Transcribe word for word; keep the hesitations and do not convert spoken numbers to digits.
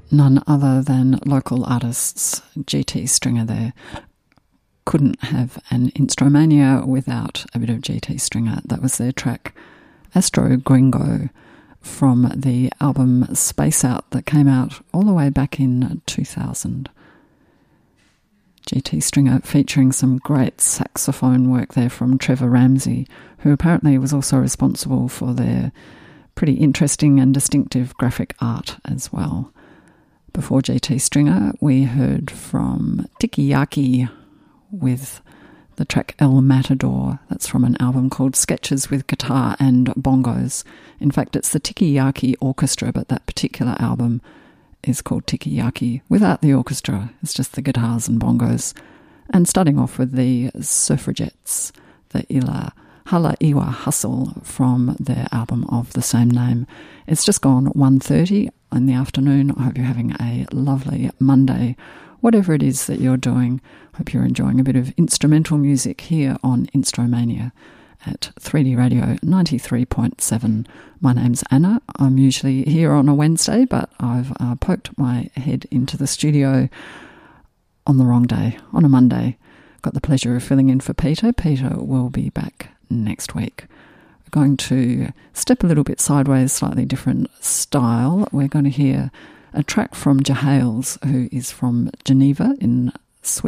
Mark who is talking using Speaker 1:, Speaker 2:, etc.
Speaker 1: none other than local artists, G T Stringer there. Couldn't have an Instromania without a bit of G T Stringer. That was their track Astro Gringo from the album Space Out that came out all the way back in two thousand. G T Stringer featuring some great saxophone work there from Trevor Ramsey, who apparently was also responsible for their pretty interesting and distinctive graphic art as well. Before G T Stringer, we heard from Tiki Yaki with the track El Matador. That's from an album called Sketches with Guitar and Bongos. In fact, it's the Tiki Yaki Orchestra, but that particular album is called Tiki Yaki without the orchestra. It's just the guitars and bongos. And starting off with the Suffragettes, the Ila Hala Iwa Hustle from their album of the same name. It's just gone one thirty in the afternoon. I hope you're having a lovely Monday. Whatever it is that you're doing, hope you're enjoying a bit of instrumental music here on Instromania at three D Radio ninety-three point seven. My name's Anna. I'm usually here on a Wednesday, but I've uh, poked my head into the studio on the wrong day, on a Monday. Got the pleasure of filling in for Peter. Peter will be back next week. We're going to step a little bit sideways, slightly different style. We're going to hear a track from Jahales, who is from Geneva in